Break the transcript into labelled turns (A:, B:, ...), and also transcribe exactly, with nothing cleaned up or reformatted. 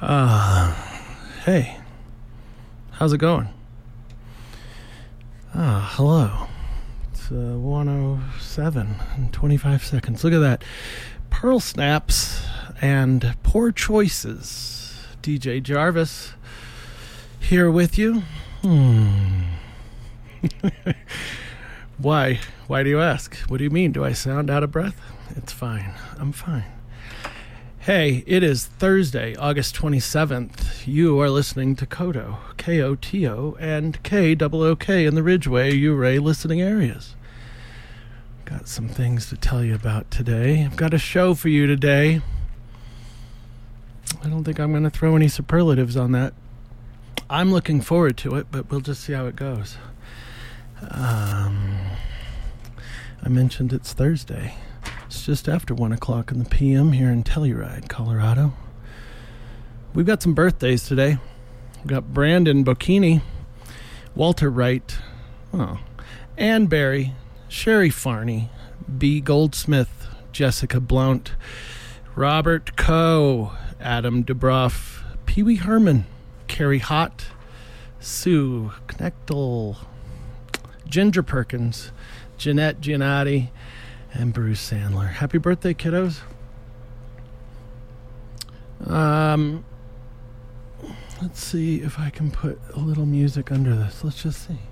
A: Uh, hey, how's it going? Ah, hello. It's uh, one oh seven and twenty-five seconds. Look at that. Pearl Snaps and Poor Choices. D J Jarvis here with you. Hmm. Why? Why do you ask? What do you mean? Do I sound out of breath? It's fine. I'm fine. Hey, it is Thursday, August twenty-seventh. You are listening to Koto, K O T O, and K O O K in the Ridgeway, Ouray listening areas. Got some things to tell you about today. I've got a show for you today. I don't think I'm going to throw any superlatives on that. I'm looking forward to it, but we'll just see how it goes. Um, I mentioned it's Thursday. It's just after one o'clock in the p m here in Telluride, Colorado. We've got some birthdays today. We've got Brandon Bocchini, Walter Wright, oh, Ann Barry, Sherry Farney, B. Goldsmith, Jessica Blount, Robert Coe, Adam Dubroff, Pee Wee Herman, Carrie Hott, Sue Knechtel, Ginger Perkins, Jeanette Giannotti, and Bruce Sandler. Happy birthday, kiddos. Um, let's see if I can put a little music under this. Let's just see.